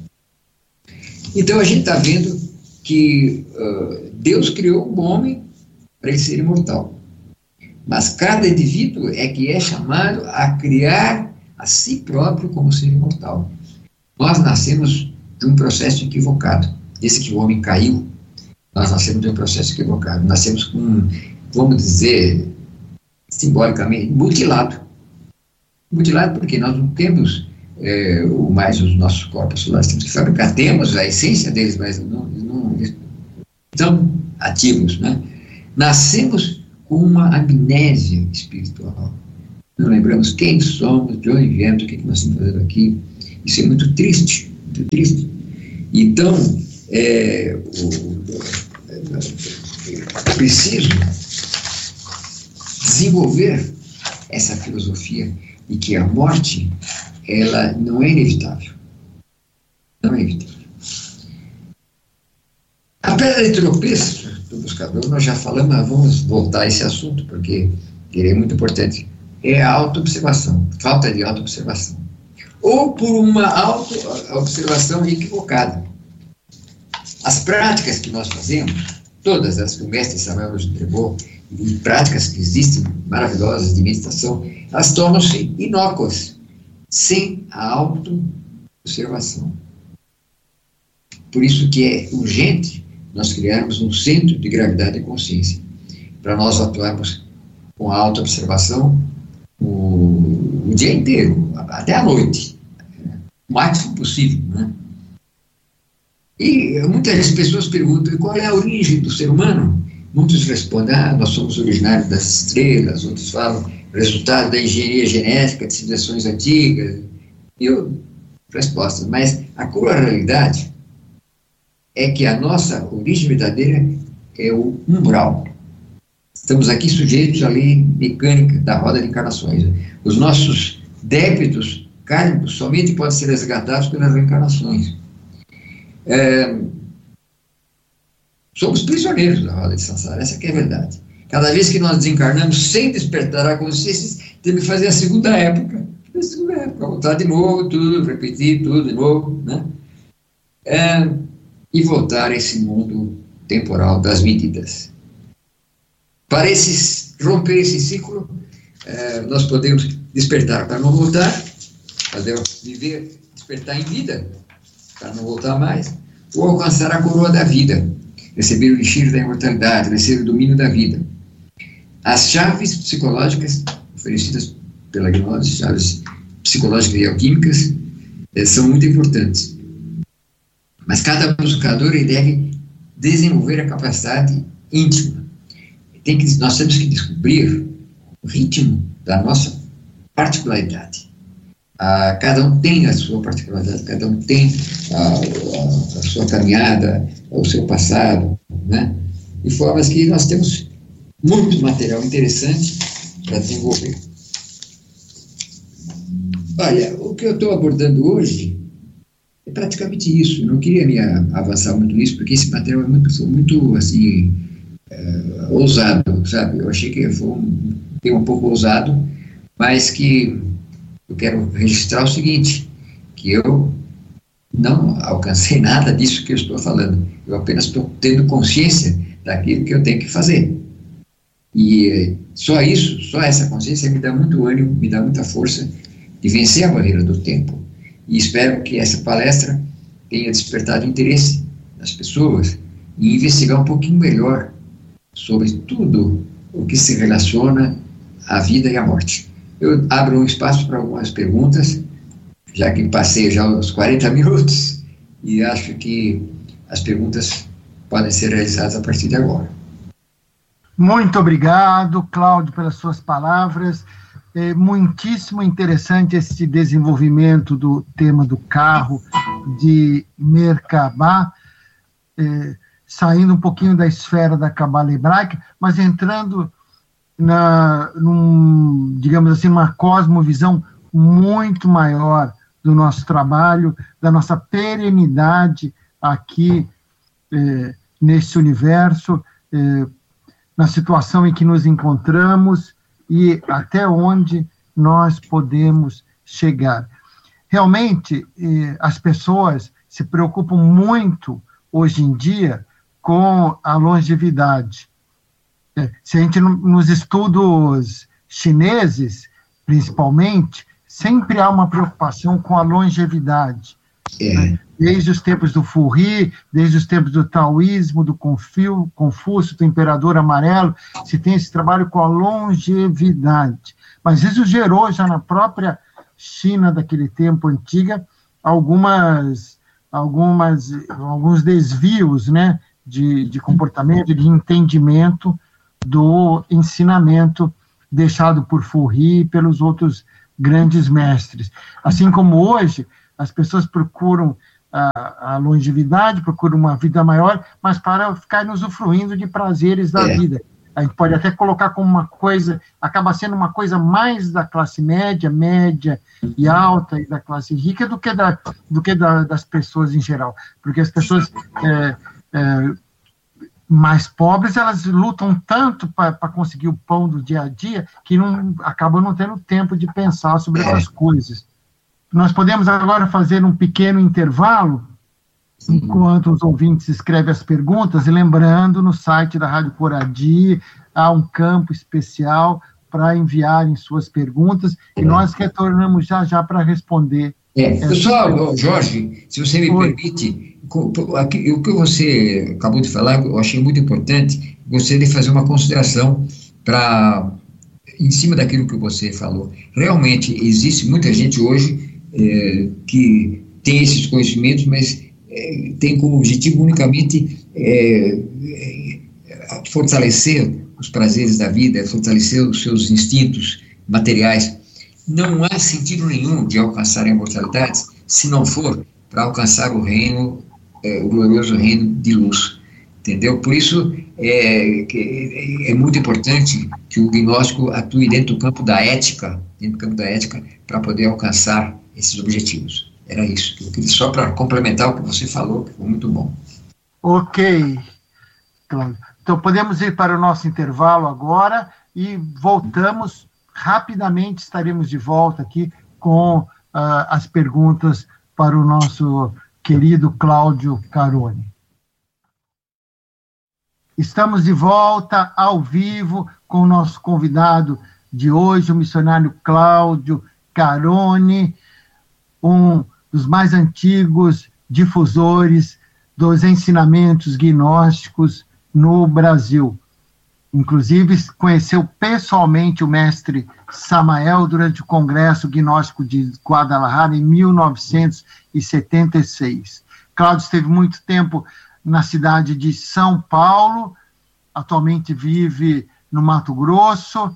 Speaker 1: Então a gente está vendo que uh, Deus criou um homem para ele ser imortal. Mas cada indivíduo é que é chamado a criar a si próprio como ser imortal. Nós nascemos de um processo equivocado. Desde que o homem caiu, nós nascemos de um processo equivocado. Nascemos com, vamos dizer, simbolicamente, mutilado. Mutilado porque nós não temos é, mais os nossos corpos solares, temos que fabricar. Temos a essência deles, mas não, não estão ativos, né? Nascemos com uma amnésia espiritual. Não lembramos quem somos, de onde viemos, o que nós estamos fazendo aqui. Isso é muito triste, muito triste. Então, é, o, é preciso desenvolver essa filosofia de que a morte, ela não é inevitável. Não é inevitável. A pedra de tropeço do buscador, nós já falamos, mas vamos voltar a esse assunto, porque ele é muito importante. É a autoobservação, falta de autoobservação. Ou por uma autoobservação equivocada. As práticas que nós fazemos, todas as que o mestre Samuel nos entregou, e práticas que existem, maravilhosas, de meditação, elas tornam-se inócuas, sem a autoobservação. Por isso que é urgente nós criarmos um centro de gravidade e consciência, para nós atuarmos com a autoobservação o, o dia inteiro, até a noite, o máximo possível, né? E muitas pessoas perguntam, qual é a origem do ser humano? Muitos respondem, ah, nós somos originários das estrelas, outros falam, resultado da engenharia genética de civilizações antigas. E eu, respostas, mas a crua realidade é que a nossa origem verdadeira é o umbral. Estamos aqui sujeitos à lei mecânica da roda de encarnações. Os nossos débitos kármicos somente podem ser resgatados pelas reencarnações. É, somos prisioneiros da roda de Sansara, essa que é a verdade. Cada vez que nós desencarnamos sem despertar a consciência, temos que fazer a segunda época. A segunda época, voltar de novo, tudo, repetir tudo de novo, né? É, e voltar a esse mundo temporal das medidas. Para esses, romper esse ciclo, é, nós podemos despertar para não voltar, podemos viver, despertar em vida, para não voltar mais, ou alcançar a coroa da vida, receber o elixir da imortalidade, receber o domínio da vida. As chaves psicológicas oferecidas pela gnose, chaves psicológicas e alquímicas, eh, são muito importantes. Mas cada buscador ele deve desenvolver a capacidade íntima. Tem que, nós temos que descobrir o ritmo da nossa particularidade. Ah, cada um tem a sua particularidade, cada um tem a, a, a sua caminhada, o seu passado, né? De formas que nós temos muito material interessante para desenvolver. Olha, o que eu estou abordando hoje é praticamente isso. Eu não queria me avançar muito nisso, porque esse material é muito, muito assim, é, ousado, sabe? Eu achei que foi um tema um pouco ousado, mas que eu quero registrar o seguinte, que eu não alcancei nada disso que eu estou falando. Eu apenas estou tendo consciência daquilo que eu tenho que fazer. E só isso, só essa consciência me dá muito ânimo, me dá muita força de vencer a barreira do tempo. E espero que essa palestra tenha despertado interesse das pessoas em investigar um pouquinho melhor sobre tudo o que se relaciona à vida e à morte. Eu abro um espaço para algumas perguntas, já que passei já os quarenta minutos, e acho que as perguntas podem ser realizadas a partir de agora.
Speaker 2: Muito obrigado, Cláudio, pelas suas palavras. É muitíssimo interessante esse desenvolvimento do tema do carro de Merkabah, é, saindo um pouquinho da esfera da Cabala hebraica, mas entrando na, num, digamos assim, uma cosmovisão muito maior do nosso trabalho, da nossa perenidade aqui é, nesse universo, é, na situação em que nos encontramos e até onde nós podemos chegar. Realmente, eh, as pessoas se preocupam muito, hoje em dia, com a longevidade. É, se a gente, nos estudos chineses, principalmente, sempre há uma preocupação com a longevidade. É. Né? Desde os tempos do Furri, desde os tempos do taoísmo, do Confio, Confúcio, do Imperador Amarelo, se tem esse trabalho com a longevidade. Mas isso gerou, já na própria China daquele tempo antiga, algumas, algumas, alguns desvios, né, de, de comportamento, de entendimento do ensinamento deixado por Fourie e pelos outros grandes mestres. Assim como hoje, as pessoas procuram a, a longevidade, procuram uma vida maior, mas para ficar usufruindo de prazeres da é. vida. A gente pode até colocar como uma coisa, acaba sendo uma coisa mais da classe média, média e alta, e da classe rica, do que, da, do que da, das pessoas em geral. Porque as pessoas é, é, mais pobres, elas lutam tanto para conseguir o pão do dia a dia, que não, acabam não tendo tempo de pensar sobre essas coisas. Nós podemos agora fazer um pequeno intervalo, enquanto os ouvintes escrevem as perguntas, e lembrando, no site da Rádio Coradi há um campo especial para enviarem suas perguntas, e nós retornamos já já para responder.
Speaker 1: É, pessoal, Jorge, se você me Oi. permite, o que você acabou de falar, eu achei muito importante, gostaria de fazer uma consideração para, em cima daquilo que você falou. Realmente, existe muita gente hoje é, que tem esses conhecimentos, mas É, tem como objetivo unicamente é, é, fortalecer os prazeres da vida, fortalecer os seus instintos materiais. Não há sentido nenhum de alcançar a imortalidade se não for para alcançar o reino, é, o glorioso reino de luz, entendeu? Por isso é, é, é muito importante que o gnóstico atue dentro do campo da ética, dentro do campo da ética, para poder alcançar esses objetivos. Era isso, eu queria só para complementar o que você falou, que foi muito bom.
Speaker 2: Ok, Cláudio. Então, podemos ir para o nosso intervalo agora e voltamos rapidamente, estaremos de volta aqui com uh, as perguntas para o nosso querido Cláudio Carone. Estamos de volta ao vivo com o nosso convidado de hoje, o missionário Cláudio Carone, um dos mais antigos difusores dos ensinamentos gnósticos no Brasil. Inclusive, conheceu pessoalmente o mestre Samael durante o Congresso Gnóstico de Guadalajara em mil novecentos e setenta e seis. Cláudio esteve muito tempo na cidade de São Paulo, atualmente vive no Mato Grosso,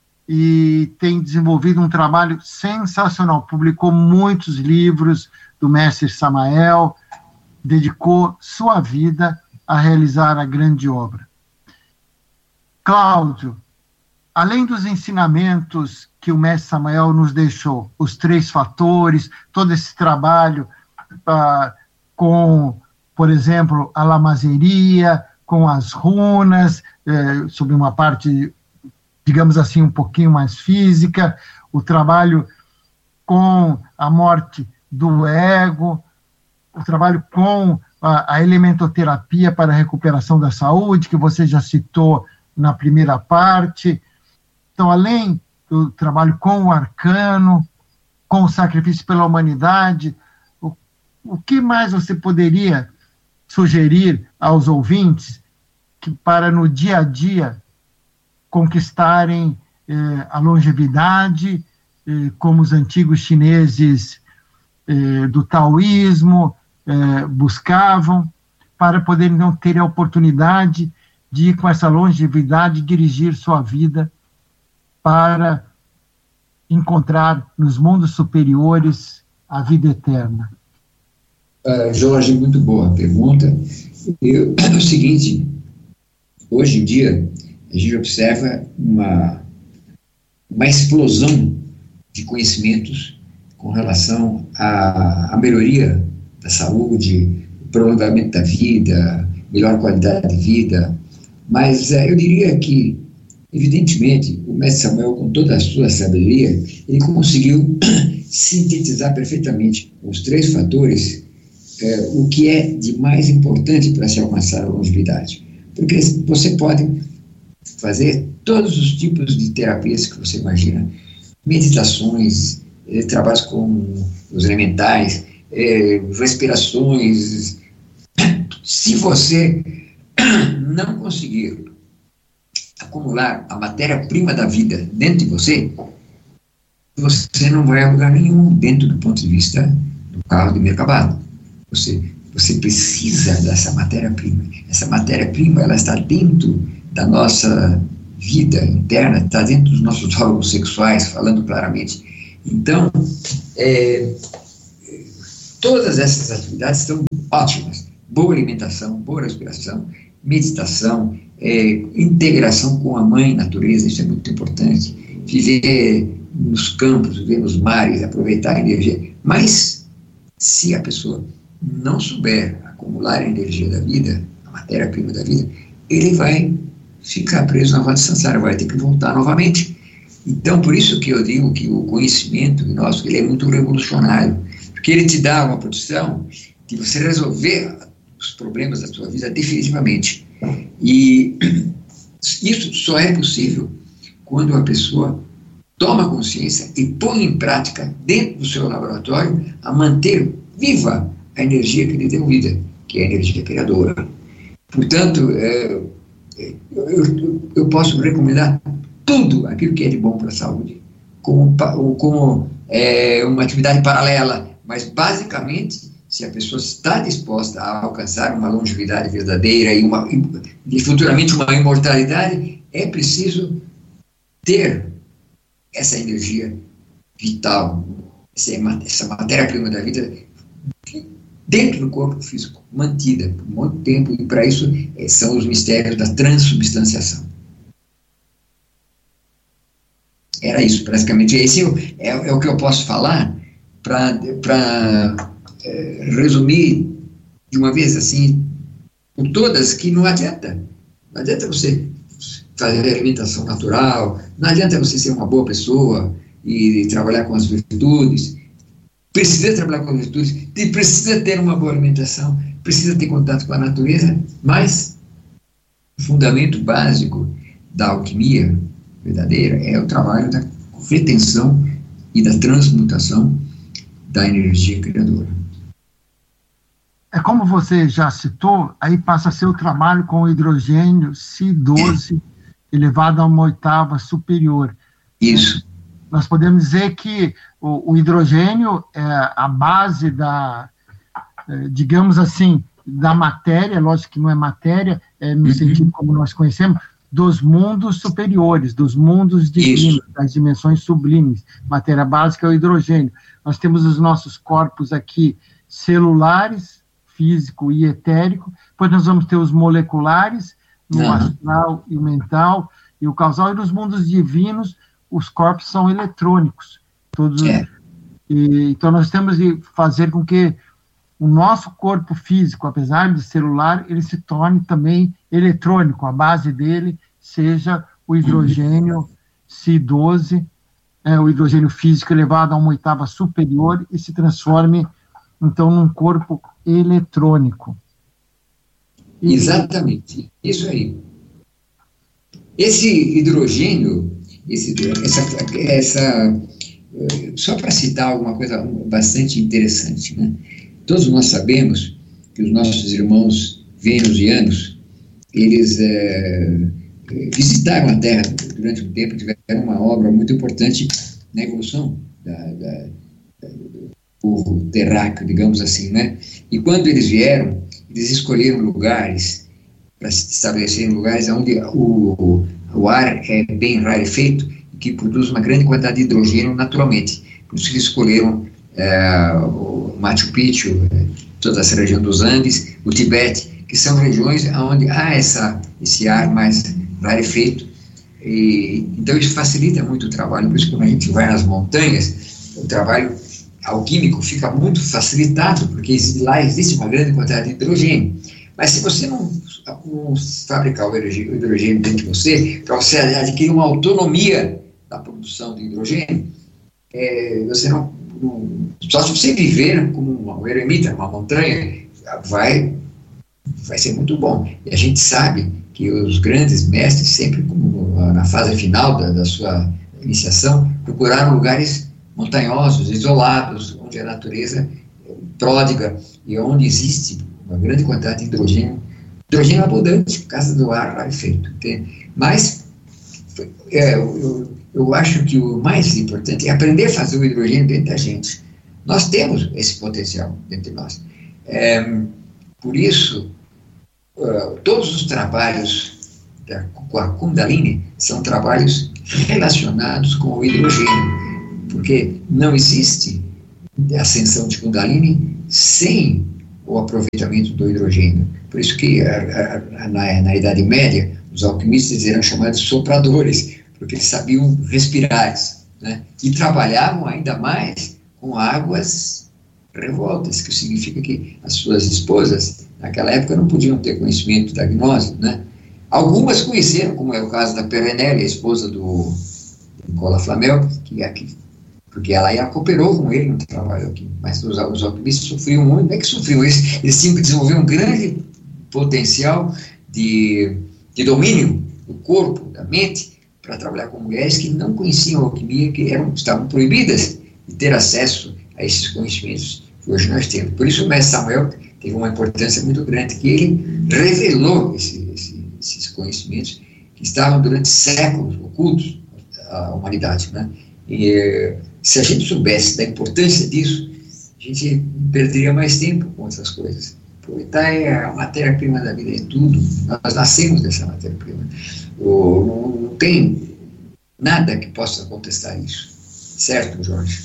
Speaker 2: e tem desenvolvido um trabalho sensacional, publicou muitos livros do mestre Samael, dedicou sua vida a realizar a grande obra. Cláudio, além dos ensinamentos que o mestre Samael nos deixou, os três fatores, todo esse trabalho ah, com, por exemplo, a lamazeria, com as runas, eh, sobre uma parte, digamos assim, um pouquinho mais física, o trabalho com a morte do ego, o trabalho com a, a elementoterapia para a recuperação da saúde, que você já citou na primeira parte. Então, além do trabalho com o arcano, com o sacrifício pela humanidade, o, o que mais você poderia sugerir aos ouvintes que, para no dia a dia conquistarem eh, a longevidade, eh, como os antigos chineses eh, do taoísmo eh, buscavam, para poderem não ter a oportunidade de, com essa longevidade, dirigir sua vida para encontrar nos mundos superiores a vida eterna?
Speaker 1: Uh, Jorge, muito boa pergunta. Eu, é o seguinte, hoje em dia, a gente observa uma, uma explosão de conhecimentos com relação à, à melhoria da saúde, prolongamento da vida, melhor qualidade de vida, mas uh, eu diria que, evidentemente, o mestre Samuel, com toda a sua sabedoria, ele conseguiu sintetizar perfeitamente os três fatores, uh, o que é de mais importante para se alcançar a longevidade. Porque você pode fazer todos os tipos de terapias que você imagina, meditações, eh, trabalhos com os elementais, eh, respirações. Se você não conseguir acumular a matéria-prima da vida dentro de você, você não vai a lugar nenhum dentro do ponto de vista do carro de meio acabado. Você, você precisa dessa matéria-prima. Essa matéria-prima, ela está dentro da nossa vida interna, está dentro dos nossos órgãos sexuais, falando claramente. Então, é, todas essas atividades são ótimas. Boa alimentação, boa respiração, meditação, é, integração com a mãe natureza, isso é muito importante. Viver nos campos, viver nos mares, aproveitar a energia. Mas, se a pessoa não souber acumular a energia da vida, a matéria-prima da vida, ele vai ficar preso na roda de samsara, vai ter que voltar novamente. Então, por isso que eu digo que o conhecimento nosso, ele é muito revolucionário, porque ele te dá uma produção de você resolver os problemas da sua vida definitivamente. E isso só é possível quando a pessoa toma consciência e põe em prática, dentro do seu laboratório, a manter viva a energia que lhe deu vida, que é a energia criadora. Portanto, é, eu, eu, eu posso recomendar tudo aquilo que é de bom para a saúde, como, como é, uma atividade paralela, mas basicamente, se a pessoa está disposta a alcançar uma longevidade verdadeira e, uma, e futuramente uma imortalidade, é preciso ter essa energia vital, essa matéria-prima da vida dentro do corpo físico, mantida por muito tempo, e para isso é, são os mistérios da transubstanciação. Era isso, praticamente. Esse é, é o que eu posso falar para é, resumir de uma vez assim, por todas, que não adianta. Não adianta você fazer alimentação natural, não adianta você ser uma boa pessoa e, e trabalhar com as virtudes. Precisa trabalhar com as virtudes, precisa ter uma boa alimentação, precisa ter contato com a natureza, mas o fundamento básico da alquimia verdadeira é o trabalho da retenção e da transmutação da energia criadora.
Speaker 2: É como você já citou, aí passa a ser o trabalho com o hidrogênio C doze elevado a uma oitava superior.
Speaker 1: Isso.
Speaker 2: Nós podemos dizer que o, o hidrogênio é a base da, digamos assim, da matéria, lógico que não é matéria, é no uhum. sentido como nós conhecemos, dos mundos superiores, dos mundos divinos, Isso. das dimensões sublimes. Matéria básica é o hidrogênio. Nós temos os nossos corpos aqui celulares, físico e etérico, depois nós vamos ter os moleculares, no uhum. astral e o mental, e o causal, e nos mundos divinos, os corpos são eletrônicos. Todos, é. e, então, nós temos de fazer com que o nosso corpo físico, apesar de celular, ele se torne também eletrônico. A base dele seja o hidrogênio C doze, é, o hidrogênio físico elevado a uma oitava superior e se transforme, então, num corpo eletrônico.
Speaker 1: E, Exatamente, isso aí. Esse hidrogênio, esse, essa, essa, só para citar alguma coisa bastante interessante, né? Todos nós sabemos que os nossos irmãos venusianos, eles é, visitaram a Terra durante um tempo, tiveram uma obra muito importante na evolução da, da, do povo terráqueo, digamos assim, né? E quando eles vieram, eles escolheram lugares, para se estabelecerem lugares onde o, o ar é bem rarefeito e que produz uma grande quantidade de hidrogênio naturalmente. Por isso que eles escolheram é, o Machu Picchu, toda essa região dos Andes, o Tibete, que são regiões onde há essa, esse ar mais rarefeito. E, então isso facilita muito o trabalho, por isso que quando a gente vai nas montanhas, o trabalho alquímico fica muito facilitado, porque lá existe uma grande quantidade de hidrogênio. Mas se você não, não fabricar o hidrogênio dentro de você, para você adquirir uma autonomia da produção de hidrogênio, é, você não, não... Só se você viver como um eremita, numa montanha, vai, vai ser muito bom. E a gente sabe que os grandes mestres, sempre como na fase final da, da sua iniciação, procuraram lugares montanhosos, isolados, onde a natureza é pródiga e onde existe uma grande quantidade de hidrogênio, hidrogênio abundante por causa do ar rarefeito. Mas é, eu, eu acho que o mais importante é aprender a fazer o hidrogênio dentro da gente. Nós temos esse potencial dentro de nós. É, por isso, uh, todos os trabalhos da, com a Kundalini são trabalhos relacionados com o hidrogênio, porque não existe ascensão de Kundalini sem o aproveitamento do hidrogênio. Por isso que a, a, na, na Idade Média os alquimistas eram chamados sopradores, porque eles sabiam respirar, né? E trabalhavam ainda mais com águas revoltas, que significa que as suas esposas, naquela época, não podiam ter conhecimento da gnose, né? Algumas conheceram, como é o caso da Perenelle, a esposa do Nicola Flamel, que é que, porque ela já cooperou com ele no trabalho aqui, mas os, os alquimistas sofriam muito, não é que sofriam, eles, eles tinham que desenvolver um grande potencial de, de domínio do corpo, da mente, para trabalhar com mulheres que não conheciam a alquimia, que eram, estavam proibidas de ter acesso a esses conhecimentos que hoje nós temos. Por isso o mestre Samuel teve uma importância muito grande, que ele revelou esse, esse, esses conhecimentos que estavam durante séculos ocultos à humanidade, né? E se a gente soubesse da importância disso, a gente perderia mais tempo com essas coisas. Aproveitar é a matéria-prima da vida, é tudo. Nós nascemos dessa matéria-prima. Não tem nada que possa contestar isso. Certo, Jorge?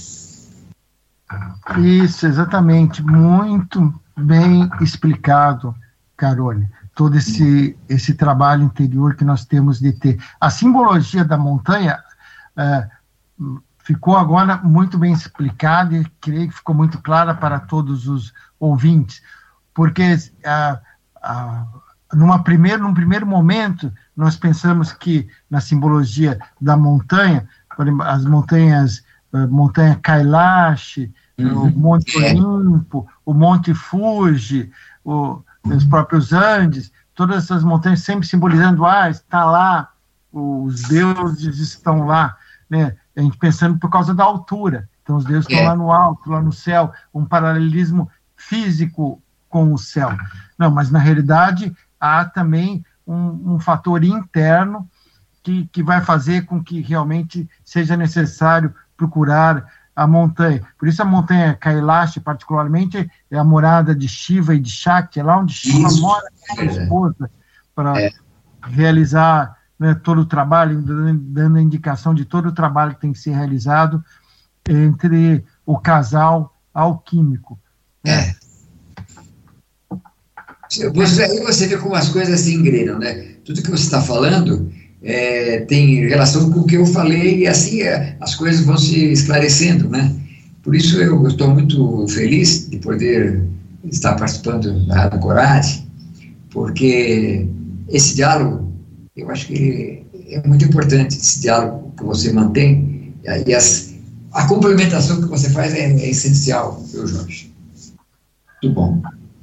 Speaker 2: Isso, exatamente. Muito bem explicado, Carone. Todo esse, esse trabalho interior que nós temos de ter. A simbologia da montanha é, ficou agora muito bem explicada e creio que ficou muito clara para todos os ouvintes, porque a, a, numa primeiro, num primeiro momento nós pensamos que na simbologia da montanha, as montanhas, a montanha Kailash, uhum. o Monte Olimpo, o Monte Fuji, o, os próprios Andes, todas essas montanhas sempre simbolizando, ah, está lá, os deuses estão lá, né? A gente pensando por causa da altura, então os deuses é. estão lá no alto, lá no céu, um paralelismo físico com o céu. Não, mas na realidade há também um, um fator interno que, que vai fazer com que realmente seja necessário procurar a montanha. Por isso a montanha Kailash, particularmente, é a morada de Shiva e de Shakti, é lá onde Shiva isso. mora com a esposa, para é. realizar, né, todo o trabalho, dando a indicação de todo o trabalho que tem que ser realizado entre o casal alquímico.
Speaker 1: Né? É. Você, aí você vê como as coisas se engrenam, né? Tudo que você está falando é, tem relação com o que eu falei, e assim é, as coisas vão se esclarecendo, né? Por isso eu estou muito feliz de poder estar participando da Rádio Coragem, porque esse diálogo, eu acho que é muito importante, esse diálogo que você mantém, e as, a complementação que você faz é, é essencial, viu, Jorge? Muito bom.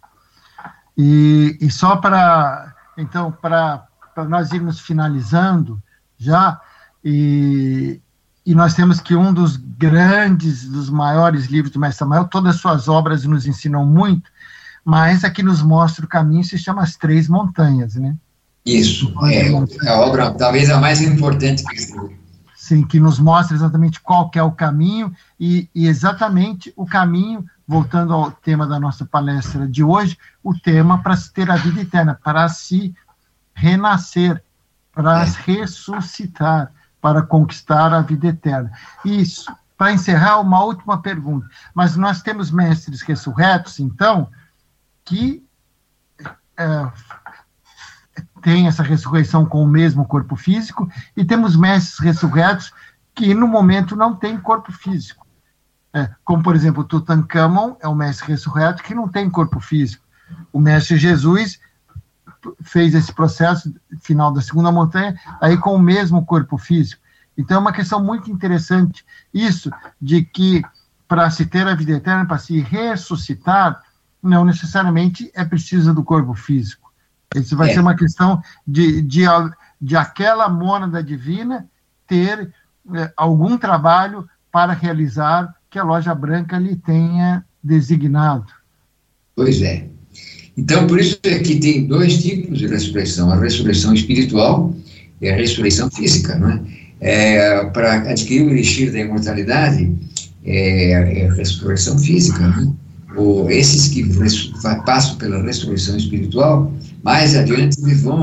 Speaker 2: E, e só para, então, para nós irmos finalizando já, e, e nós temos que um dos grandes, dos maiores livros do Mestre Samuel, todas as suas obras nos ensinam muito, mas aqui nos mostra o caminho, se chama As Três Montanhas, né?
Speaker 1: Isso, é, é a obra talvez a mais importante que escreveu.
Speaker 2: Sim, que nos mostra exatamente qual que é o caminho, e, e exatamente o caminho, voltando ao tema da nossa palestra de hoje, o tema para se ter a vida eterna, para se renascer, para é. ressuscitar, para conquistar a vida eterna. Isso, para encerrar, uma última pergunta. Mas nós temos mestres ressurretos, então, que é, têm essa ressurreição com o mesmo corpo físico, e temos mestres ressurretos que, no momento, não têm corpo físico. É, como, por exemplo, Tutankhamon é um mestre ressurreto que não tem corpo físico. O mestre Jesus fez esse processo final da segunda montanha, aí com o mesmo corpo físico. Então é uma questão muito interessante isso, de que para se ter a vida eterna, para se ressuscitar, não necessariamente é preciso do corpo físico. Isso vai é. ser uma questão de, de, de aquela mônada divina ter é, algum trabalho para realizar que a loja branca lhe tenha designado.
Speaker 1: Pois é. Então, por isso é que tem dois tipos de ressurreição, a ressurreição espiritual e a ressurreição física, não é? É, para adquirir o elixir da imortalidade, é, é a ressurreição física, né? Ou esses que passam pela ressurreição espiritual, mais adiante eles vão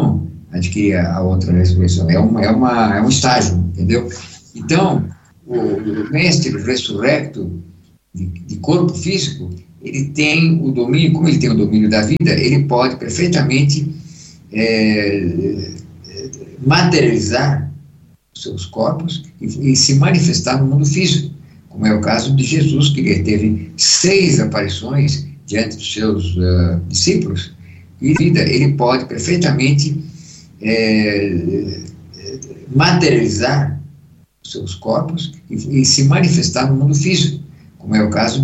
Speaker 1: adquirir a, a outra ressurreição. É, uma, é, uma, é um estágio, entendeu? Então, o, o mestre ressurrecto de, de corpo físico, ele tem o domínio, como ele tem o domínio da vida, ele pode perfeitamente é, materializar os seus corpos e, e se manifestar no mundo físico, como é o caso de Jesus, que ele teve seis aparições diante dos seus uh, discípulos, e vida, ele pode perfeitamente é, materializar os seus corpos e, e se manifestar no mundo físico, como é o caso